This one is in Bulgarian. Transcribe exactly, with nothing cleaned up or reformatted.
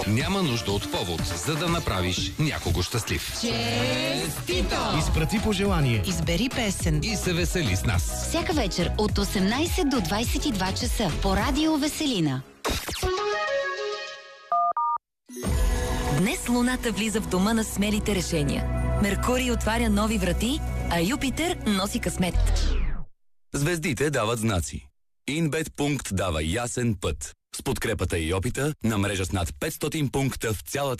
Няма нужда от повод, за да направиш някого щастлив. Честито! Изпрати пожелание. Избери песен. И се весели с нас. Всяка вечер от осемнайсет до двайсет и два часа по Радио Веселина. Днес Луната влиза в дома на смелите решения. Меркурий отваря нови врати, а Юпитер носи късмет. Звездите дават знаци. Инбет пункт дава ясен път. С подкрепата и опита на мрежа с над петстотин пункта в цялата